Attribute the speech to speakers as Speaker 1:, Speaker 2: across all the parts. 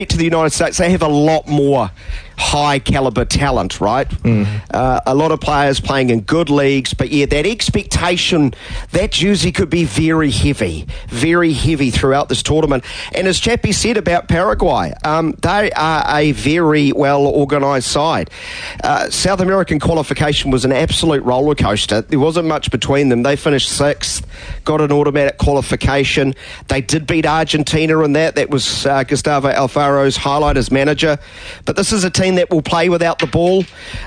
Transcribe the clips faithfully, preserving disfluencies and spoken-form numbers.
Speaker 1: to the United States, they have a lot more high caliber talent, right? Mm. Uh, a lot of players playing in good leagues, but yeah, that expectation, that jersey could be very heavy, very heavy throughout this tournament. And as Chappie said about Paraguay, um, they are a very well organised side. Uh, South American qualification was an absolute roller coaster. There wasn't much between them. They finished sixth, got an automatic qualification. They did beat Argentina in that. That was uh, Gustavo Alfaro's highlight as manager. But this is a team that will play without the ball.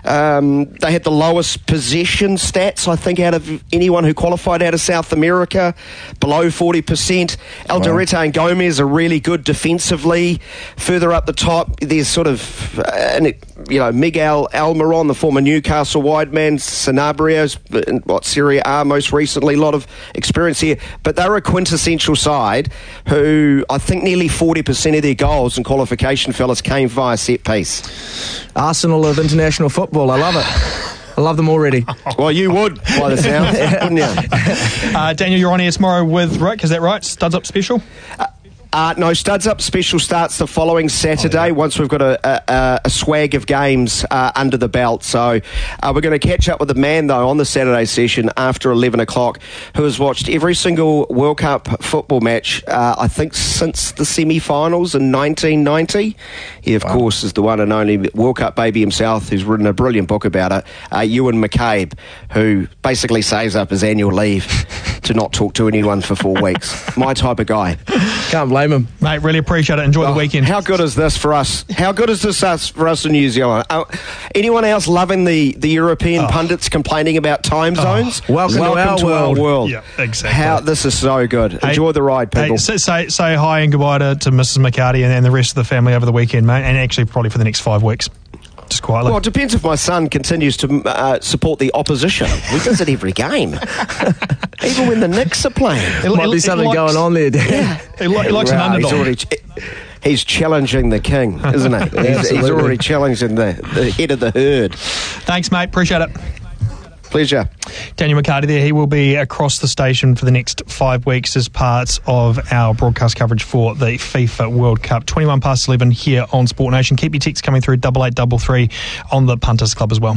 Speaker 1: Um, they had the lowest possession stats, I think, out of anyone who qualified out of South America, below forty percent. Alderete wow. and Gomez are really good defensively. Further up the top, there's sort of, uh, you know, Miguel Almiron, the former Newcastle wide man, Sanabrio's, what, Serie A most recently, a lot of experience here. But they're a quintessential side who I think nearly forty percent of their goals in qualification, fellas, came via set piece.
Speaker 2: Arsenal of international football. I love it. I love them already.
Speaker 1: Well, you would, by the sound, wouldn't you?
Speaker 3: Uh, Daniel, you're on here tomorrow with Rick, is that right? Studs Up special?
Speaker 1: Uh, Uh, no, Studs Up special starts the following Saturday oh, yeah. once we've got a, a, a swag of games uh, under the belt. So uh, we're going to catch up with the man, though, on the Saturday session after eleven o'clock, who has watched every single World Cup football match, uh, I think, since the semi-finals in nineteen ninety. He, of wow. course, is the one and only World Cup baby himself, who's written a brilliant book about it, uh, Ewan McCabe, who basically saves up his annual leave to not talk to anyone for four weeks. My type of guy.
Speaker 2: Can't blame him.
Speaker 3: Mate, really appreciate it. Enjoy oh, the weekend.
Speaker 1: How good is this for us? How good is this us for us in New Zealand? Uh, anyone else loving the, the European oh. pundits complaining about time zones?
Speaker 2: Oh. Welcome, Welcome to, our,
Speaker 1: to
Speaker 2: world.
Speaker 1: our world.
Speaker 3: Yeah, exactly.
Speaker 1: How, this is so good. Hey, Enjoy the ride, people.
Speaker 3: Hey, say, say hi and goodbye to, to Missus McCarty and, and the rest of the family over the weekend, mate, and actually probably for the next five weeks. Just quietly.
Speaker 1: Well, it depends if my son continues to uh, support the opposition. We visit every game. Even when the Knicks are playing.
Speaker 2: There might be something likes, going on there, Dan.
Speaker 3: Yeah. He, li- he likes an underdog.
Speaker 1: He's, already ch- he's challenging the king, isn't he? he's, he's already challenging the, the head of the herd.
Speaker 3: Thanks, mate. Appreciate it.
Speaker 1: Pleasure.
Speaker 3: Daniel McCarty there. He will be across the station for the next five weeks as part of our broadcast coverage for the FIFA World Cup. twenty-one past eleven here on Sport Nation. Keep your texts coming through, double eight double three on the Punters Club as well.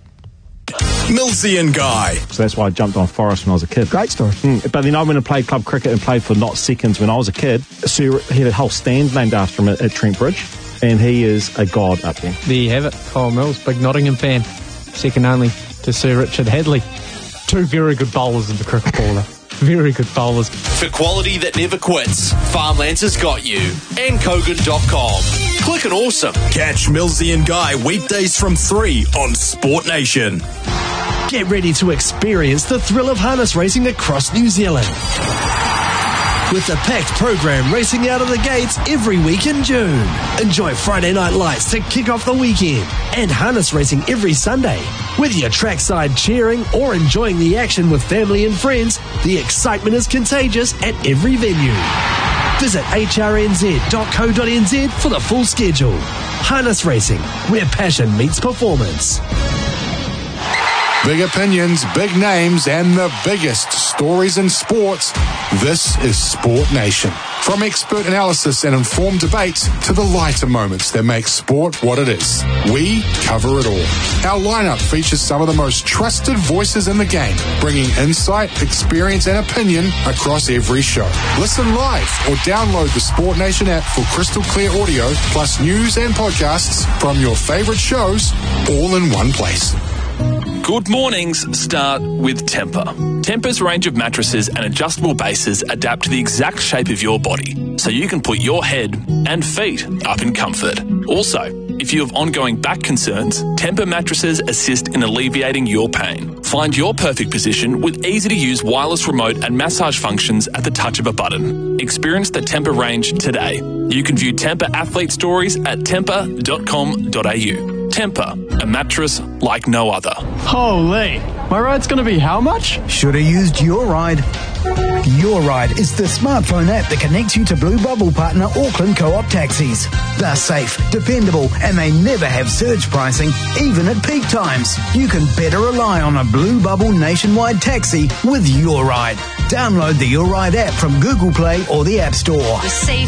Speaker 4: Millsy and Guy.
Speaker 5: So that's why I jumped on Forest when I was a kid.
Speaker 2: Great story.
Speaker 5: Mm. But then I went and played club cricket and played for not seconds when I was a kid. So he had a whole stand named after him at, at Trent Bridge, and he is a god up there.
Speaker 6: There you have it. Kyle Mills, big Nottingham fan. Second only to Sir Richard Hadley. Two very good bowlers in the cricket baller. Very good bowlers.
Speaker 4: For quality that never quits, Farmlands has got you. and kogan dot com. Click and awesome. Catch Millsy and Guy weekdays from three on Sport Nation.
Speaker 7: Get ready to experience the thrill of harness racing across New Zealand. With the packed program racing out of the gates every week in June. Enjoy Friday night lights to kick off the weekend and harness racing every Sunday. Whether you're trackside cheering or enjoying the action with family and friends, the excitement is contagious at every venue. Visit h r n z dot co dot n z for the full schedule. Harness racing, where passion meets performance.
Speaker 8: Big opinions, big names, and the biggest stories in sports. This is Sport Nation. From expert analysis and informed debates to the lighter moments that make sport what it is. We cover it all. Our lineup features some of the most trusted voices in the game, bringing insight, experience, and opinion across every show. Listen live or download the Sport Nation app for crystal clear audio, plus news and podcasts from your favorite shows, all in one place.
Speaker 9: Good mornings start with Tempur. Tempur's range of mattresses and adjustable bases adapt to the exact shape of your body, so you can put your head and feet up in comfort. Also, if you have ongoing back concerns, Tempur mattresses assist in alleviating your pain. Find your perfect position with easy-to-use wireless remote and massage functions at the touch of a button. Experience the Tempur range today. You can view Tempur athlete stories at tempur dot com dot a u. Tempur, a mattress like no other.
Speaker 10: Holy, my ride's going to be how much?
Speaker 11: Should have used Your Ride. Your Ride is the smartphone app that connects you to Blue Bubble partner Auckland Co-op taxis. They're safe, dependable, and they never have surge pricing, even at peak times. You can better rely on a Blue Bubble nationwide taxi with Your Ride. Download the Your Ride app from Google Play or the App Store.